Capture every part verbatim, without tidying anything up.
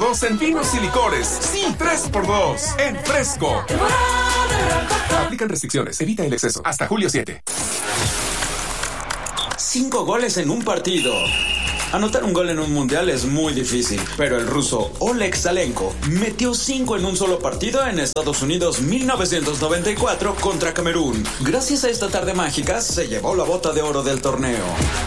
dos en vinos y licores. Sí, tres por dos en Fresco. Aplican restricciones. Evita el exceso. Hasta julio siete. Cinco goles en un partido. Anotar un gol en un mundial es muy difícil, pero el ruso Oleg Salenko metió cinco en un solo partido en Estados Unidos mil novecientos noventa y cuatro contra Camerún. Gracias a esta tarde mágica se llevó la bota de oro del torneo.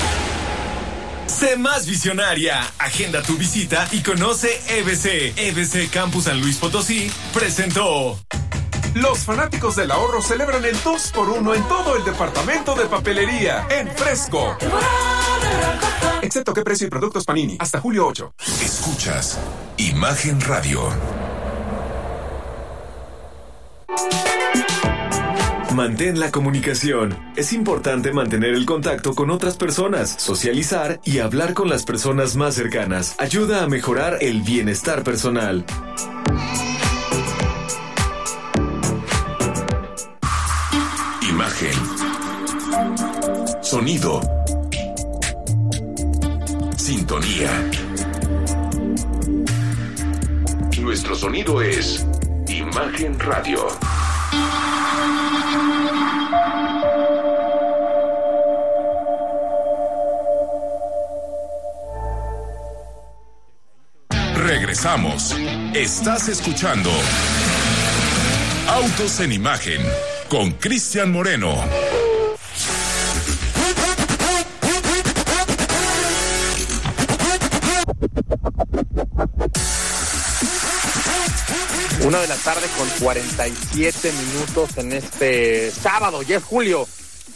Sé más visionaria. Agenda tu visita y conoce E B C. E B C Campus San Luis Potosí presentó. Los fanáticos del ahorro celebran el dos por uno en todo el departamento de papelería en Fresco. Excepto que precio y productos Panini. Hasta julio ocho. Escuchas Imagen Radio. Mantén la comunicación. Es importante mantener el contacto con otras personas, socializar y hablar con las personas más cercanas. Ayuda a mejorar el bienestar personal. Imagen. Sonido. Sintonía. Nuestro sonido es Imagen Radio. Regresamos. Estás escuchando Autos en Imagen con Cristian Moreno. Una de la tarde con cuarenta y siete minutos en este sábado, ya es julio.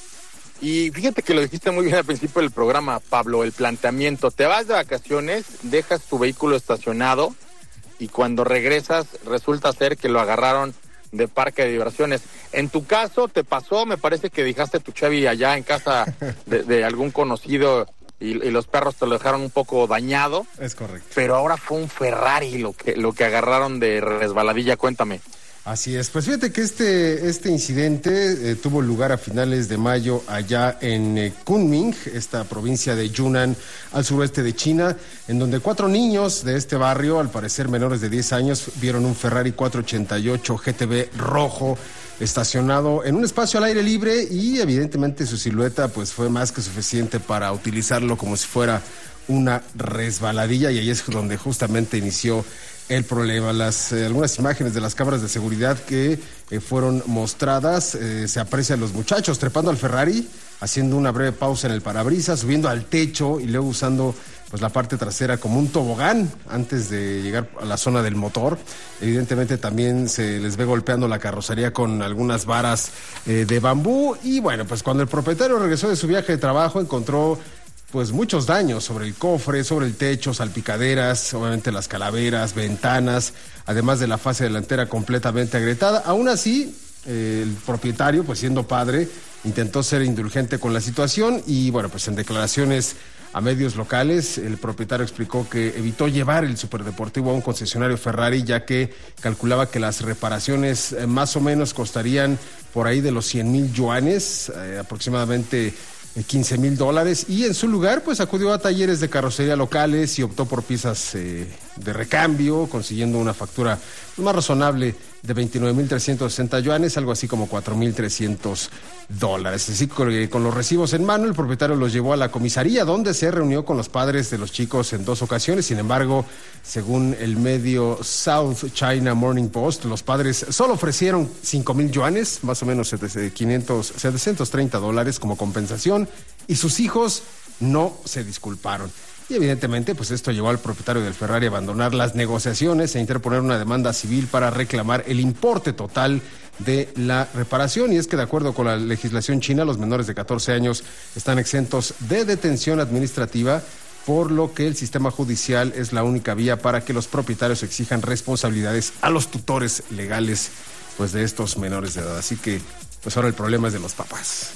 Y fíjate que lo dijiste muy bien al principio del programa, Pablo, el planteamiento. Te vas de vacaciones, dejas tu vehículo estacionado y cuando regresas resulta ser que lo agarraron de parque de diversiones. En tu caso, te pasó, me parece que dejaste tu Chevy allá en casa de, de algún conocido y, y los perros te lo dejaron un poco dañado. Es correcto. Pero ahora fue un Ferrari lo que, lo que agarraron de resbaladilla, cuéntame. Así es, pues fíjate que este, este incidente eh, tuvo lugar a finales de mayo allá en eh, Kunming, esta provincia de Yunnan, al suroeste de China, en donde cuatro niños de este barrio, al parecer menores de diez años, vieron un Ferrari cuatrocientos ochenta y ocho G T B rojo estacionado en un espacio al aire libre y evidentemente su silueta pues fue más que suficiente para utilizarlo como si fuera una resbaladilla y ahí es donde justamente inició el problema. Las eh, algunas imágenes de las cámaras de seguridad que eh, fueron mostradas, eh, se aprecian los muchachos trepando al Ferrari, haciendo una breve pausa en el parabrisas, subiendo al techo y luego usando pues la parte trasera como un tobogán antes de llegar a la zona del motor. Evidentemente también se les ve golpeando la carrocería con algunas varas eh, de bambú y bueno, pues cuando el propietario regresó de su viaje de trabajo encontró pues muchos daños sobre el cofre, sobre el techo, salpicaderas, obviamente las calaveras, ventanas, además de la fase delantera completamente agrietada. Aún así, eh, el propietario, pues siendo padre, intentó ser indulgente con la situación y bueno, pues en declaraciones a medios locales, el propietario explicó que evitó llevar el superdeportivo a un concesionario Ferrari, ya que calculaba que las reparaciones eh, más o menos costarían por ahí de los cien mil yuanes, eh, aproximadamente quince mil dólares, y en su lugar pues acudió a talleres de carrocería locales y optó por piezas eh, de recambio, consiguiendo una factura más razonable de veintinueve mil trescientos sesenta yuanes, algo así como cuatro mil trescientos dólares. Así que con los recibos en mano, el propietario los llevó a la comisaría, donde se reunió con los padres de los chicos en dos ocasiones. Sin embargo, según el medio South China Morning Post, los padres solo ofrecieron cinco mil yuanes, más o menos quinientos, setecientos treinta dólares como compensación, y sus hijos no se disculparon. Y evidentemente, pues esto llevó al propietario del Ferrari a abandonar las negociaciones e interponer una demanda civil para reclamar el importe total de la reparación. Y es que de acuerdo con la legislación china, los menores de catorce años están exentos de detención administrativa, por lo que el sistema judicial es la única vía para que los propietarios exijan responsabilidades a los tutores legales pues de estos menores de edad. Así que pues ahora el problema es de los papás.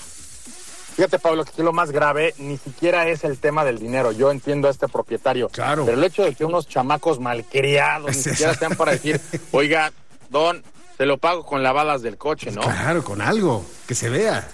Fíjate, Pablo, que lo más grave ni siquiera es el tema del dinero. Yo entiendo a este propietario. Claro. Pero el hecho de que unos chamacos malcriados ni siquiera estén para decir, oiga, don, se lo pago con lavadas del coche, ¿no? Claro, con algo, que se vea.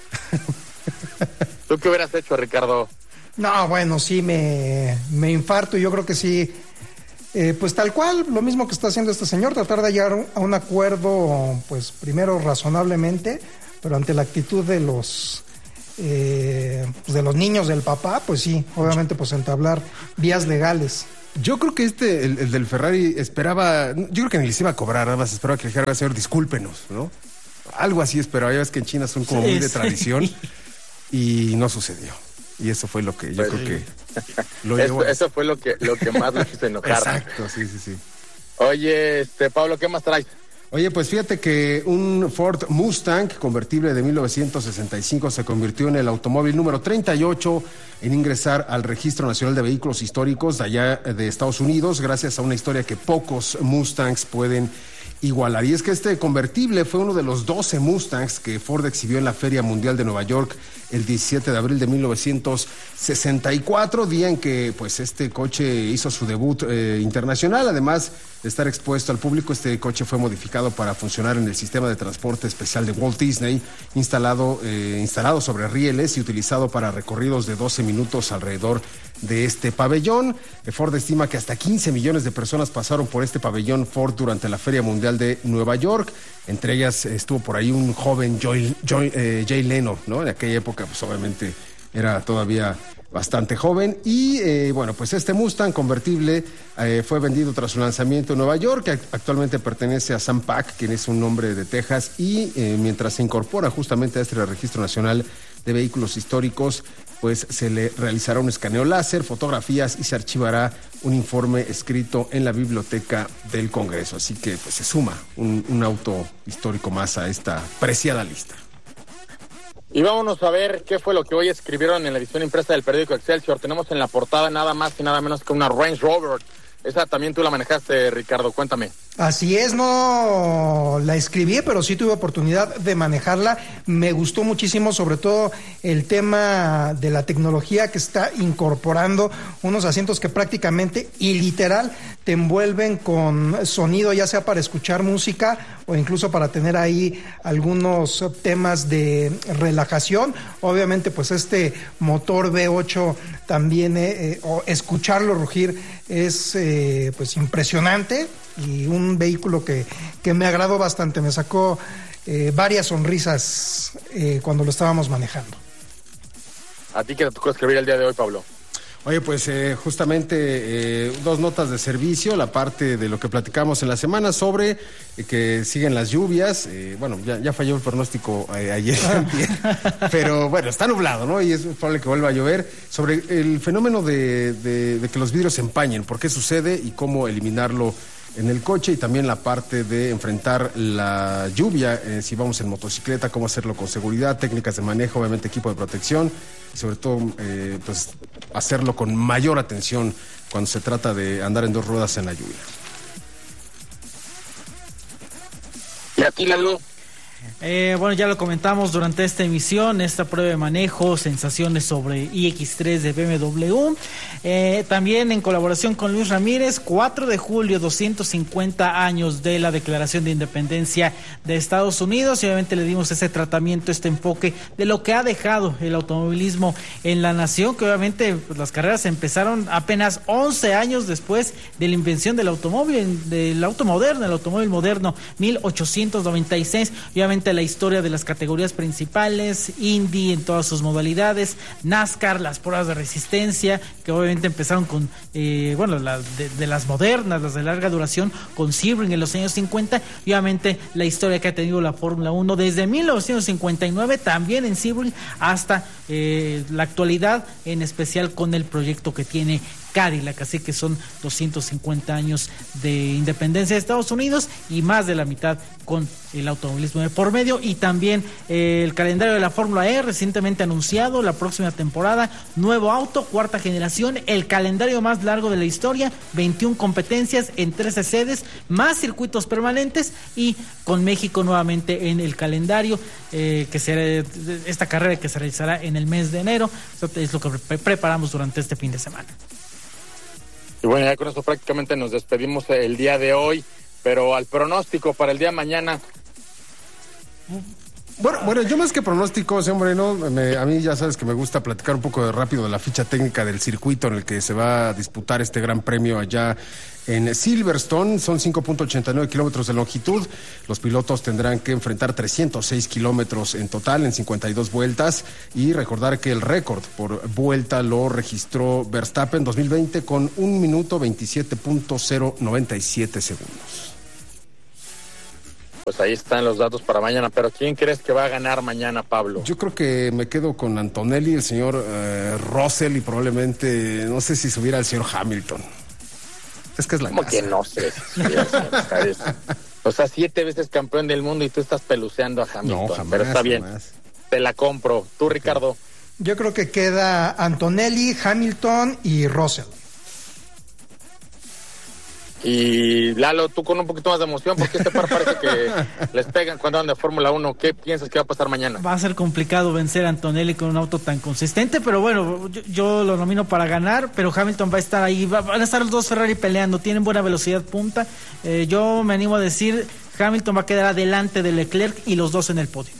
¿Tú qué hubieras hecho, Ricardo? No, bueno, sí, me, me infarto. Yo creo que sí, Eh, pues tal cual, lo mismo que está haciendo este señor, tratar de llegar a un acuerdo, pues primero razonablemente, pero ante la actitud de los eh, pues de los niños del papá, pues sí, obviamente pues entablar vías legales. Yo creo que este, el, el del Ferrari, esperaba, yo creo que ni les iba a cobrar, nada más esperaba que le dijera, señor, discúlpenos, ¿no? Algo así esperaba, ya ves que en China son como sí, muy de tradición, sí. Y no sucedió. Y eso fue lo que yo pues, creo que lo eso, llevó a... eso fue lo que, lo que más lo hizo enojar. Exacto, sí, sí, sí. Oye, este, Pablo, ¿qué más traes? Oye, pues fíjate que un Ford Mustang convertible de mil novecientos sesenta y cinco se convirtió en el automóvil número treinta y ocho en ingresar al Registro Nacional de Vehículos Históricos de allá de Estados Unidos, gracias a una historia que pocos Mustangs pueden igualar. Y es que este convertible fue uno de los doce Mustangs que Ford exhibió en la Feria Mundial de Nueva York el diecisiete de abril de mil novecientos sesenta y cuatro, día en que pues este coche hizo su debut eh, internacional. Además de estar expuesto al público, este coche fue modificado para funcionar en el sistema de transporte especial de Walt Disney, instalado, eh, instalado sobre rieles y utilizado para recorridos de doce minutos alrededor de este pabellón. Ford estima que hasta quince millones de personas pasaron por este pabellón Ford durante la Feria Mundial de Nueva York. Entre ellas estuvo por ahí un joven Joy, Joy, eh, Jay Leno, ¿no? En aquella época, pues obviamente era todavía bastante joven. Y eh, bueno, pues este Mustang convertible eh, fue vendido tras su lanzamiento en Nueva York, que actualmente pertenece a Sam Pack, quien es un hombre de Texas, y eh, mientras se incorpora justamente a este Registro Nacional de Vehículos Históricos, pues se le realizará un escaneo láser, fotografías y se archivará un informe escrito en la biblioteca del Congreso. Así que pues se suma un, un auto histórico más a esta preciada lista. Y vámonos a ver qué fue lo que hoy escribieron en la edición impresa del periódico Excelsior. Tenemos en la portada nada más y nada menos que una Range Rover. Esa también tú la manejaste, Ricardo, cuéntame. Así es, no la escribí, pero sí tuve oportunidad de manejarla. Me gustó muchísimo, sobre todo el tema de la tecnología que está incorporando, unos asientos que prácticamente y literal te envuelven con sonido, ya sea para escuchar música o incluso para tener ahí algunos temas de relajación. Obviamente, pues este motor V ocho también, eh, o escucharlo rugir es eh, pues impresionante, y un vehículo que, que me agradó bastante, me sacó eh, varias sonrisas eh, cuando lo estábamos manejando. ¿A ti qué te tocó escribir el día de hoy, Pablo? Oye, pues eh, justamente eh, dos notas de servicio, la parte de lo que platicamos en la semana sobre eh, que siguen las lluvias. Eh, bueno, ya, ya falló el pronóstico eh, ayer, pero bueno, está nublado, ¿no? Y es probable que vuelva a llover. Sobre el fenómeno de, de, de que los vidrios se empañen, por qué sucede y cómo eliminarlo en el coche, y también la parte de enfrentar la lluvia, eh, si vamos en motocicleta, cómo hacerlo con seguridad, técnicas de manejo, obviamente equipo de protección, y sobre todo eh, pues hacerlo con mayor atención cuando se trata de andar en dos ruedas en la lluvia. ¿Y a ti, Lalo? Eh, bueno, ya lo comentamos durante esta emisión, esta prueba de manejo, sensaciones sobre i equis tres de B M W. Eh, también en colaboración con Luis Ramírez, cuatro de julio, doscientos cincuenta años de la Declaración de Independencia de Estados Unidos, y obviamente le dimos ese tratamiento, este enfoque de lo que ha dejado el automovilismo en la nación, que obviamente pues, las carreras empezaron apenas once años después de la invención del automóvil, del auto moderno, el automóvil moderno, mil ochocientos noventa y seis, obviamente la historia de las categorías principales, Indy en todas sus modalidades, NASCAR, las pruebas de resistencia, que obviamente empezaron con, eh, bueno, las de, de las modernas, las de larga duración, con Sebring en los años cincuenta, y obviamente la historia que ha tenido la Fórmula uno desde mil novecientos cincuenta y nueve, también en Sebring, hasta eh, la actualidad, en especial con el proyecto que tiene Cadillac. Así que son doscientos cincuenta años de independencia de Estados Unidos y más de la mitad con el automovilismo de por medio. Y también eh, el calendario de la Fórmula E, recientemente anunciado, la próxima temporada, nuevo auto, cuarta generación, el calendario más largo de la historia, veintiuna competencias en trece sedes, más circuitos permanentes, y con México nuevamente en el calendario, eh, que será esta carrera que se realizará en el mes de enero. Eso es lo que pre- preparamos durante este fin de semana. Y bueno, ya con eso prácticamente nos despedimos el día de hoy, pero al pronóstico para el día de mañana. Bueno, bueno, yo más que pronóstico, señor Moreno, me, a mí ya sabes que me gusta platicar un poco de rápido de la ficha técnica del circuito en el que se va a disputar este gran premio allá en Silverstone. Son cinco punto ochenta y nueve kilómetros de longitud. Los pilotos tendrán que enfrentar trescientos seis kilómetros en total en cincuenta y dos vueltas. Y recordar que el récord por vuelta lo registró Verstappen en dos mil veinte con un minuto veintisiete punto cero noventa y siete segundos. Pues ahí están los datos para mañana, pero ¿quién crees que va a ganar mañana, Pablo? Yo creo que me quedo con Antonelli, el señor eh, Russell y probablemente, no sé si subiera al señor Hamilton. Es que es la ¿Cómo casa. que no sé? O sea, siete veces campeón del mundo y tú estás peluceando a Hamilton. No, jamás, pero está bien, jamás. te la compro. ¿Tú, Ricardo? Yo creo que queda Antonelli, Hamilton y Russell. Y Lalo, tú con un poquito más de emoción, porque este par parece que les pegan cuando andan de Fórmula uno. ¿Qué piensas que va a pasar mañana? Va a ser complicado vencer a Antonelli con un auto tan consistente, pero bueno, yo, yo lo nomino para ganar, pero Hamilton va a estar ahí, va, van a estar los dos Ferrari peleando, tienen buena velocidad punta. Eh, yo me animo a decir, Hamilton va a quedar adelante de Leclerc y los dos en el podio.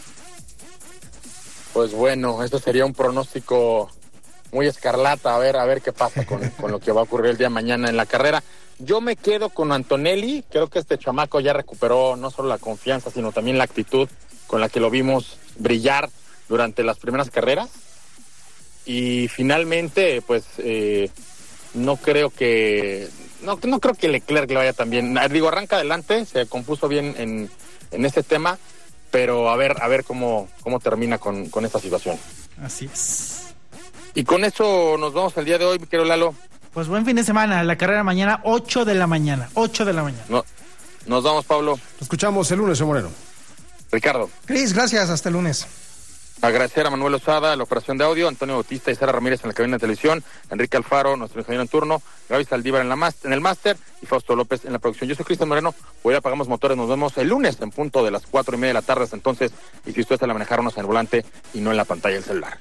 Pues bueno, esto sería un pronóstico muy escarlata, a ver, a ver qué pasa con, con lo que va a ocurrir el día de mañana en la carrera. Yo me quedo con Antonelli, creo que este chamaco ya recuperó no solo la confianza, sino también la actitud con la que lo vimos brillar durante las primeras carreras. Y finalmente, pues, eh, no creo que, no, no creo que Leclerc le vaya tan bien. Digo, arranca adelante, se compuso bien en, en este tema, pero a ver, a ver cómo, cómo termina con, con esta situación. Así es. Y con eso nos vamos al día de hoy, mi querido Lalo. Pues buen fin de semana, la carrera mañana, ocho de la mañana, ocho de la mañana. No, nos vamos, Pablo. Lo escuchamos el lunes, señor Moreno. Ricardo. Cris, gracias, hasta el lunes. Agradecer a Manuel Osada, la operación de audio, Antonio Bautista y Sara Ramírez en la cabina de televisión, Enrique Alfaro, nuestro ingeniero en turno, Gaby Saldívar en, la en el máster y Fausto López en la producción. Yo soy Cristian Moreno, hoy apagamos motores, nos vemos el lunes en punto de las cuatro y media de la tarde, hasta entonces, y si usted se la manejaron en el volante y no en la pantalla del celular.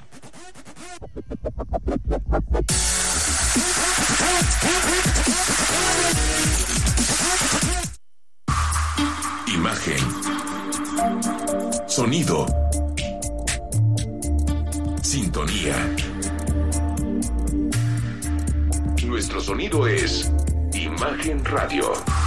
Imagen. Sonido. Sintonía. Nuestro sonido es Imagen Radio.